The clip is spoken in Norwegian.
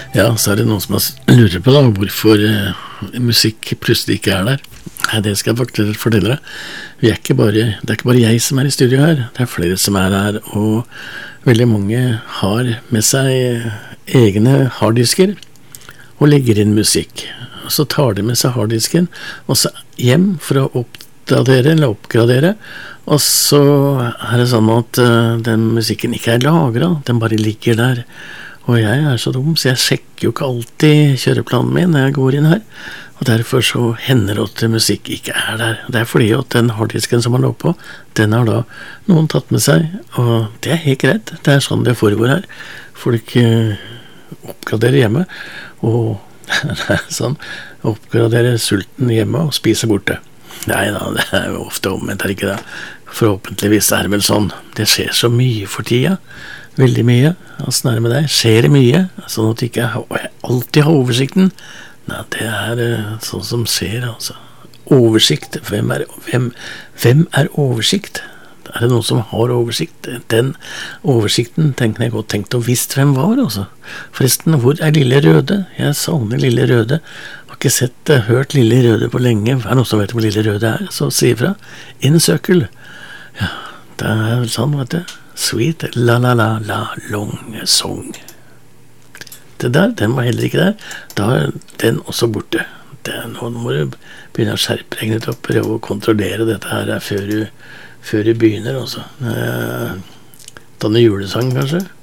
Ja, så det noen som lurer på da, hvorfor musikk plutselig ikke der. Nei, det skal jeg fortelle deg. Det er ikke bare jeg som i studio her, det flere som her, og veldig mange har med seg egne harddisker og legger inn musikk. Og så tar de med seg harddisken og så hjem for å oppdatere eller oppgradere, og så det sånn at den musikken ikke lagret, den bare ligger der. Og jeg så dum, så jeg sjekker jo ikke alltid kjøreplanen min når jeg går inn her, og derfor så hender det at musikk ikke der. Det fordi at den harddisken som man lå på, den har da noen tatt med seg, og det helt greit. Det sånn det foregår her. Folk oppgraderer hjemme, og det sånn, oppgraderer sulten hjemme og spiser borte. Nei da, det jo ofte omvendt, ikke det? Forhåpentligvis det vel sånn. Det skjer så mye for tida. Veldig mye, altså med deg, skjer det mye, sånn at du ikke alltid har oversikten. Nei, det sånn som skjer, altså. Oversikt, hvem oversikt? Det noen som har oversikt? Den oversikten tenker jeg godt tenkt og visst hvem var, altså. Forresten, hvor Lille Røde? Jeg savner Lille Røde. Har ikke hørt Lille Røde på lenge. Noen som vet hvor Lille Røde så si fra. Innsøkel. Ja, det vel sånn, vet du. Sweet la la la la long song. Det der, den var heller ikke der. Da den også borte. Nå må du begynne å skjerpe deg litt opp, prøve å kontrollere dette her før du begynner også. Denne julesang kanskje?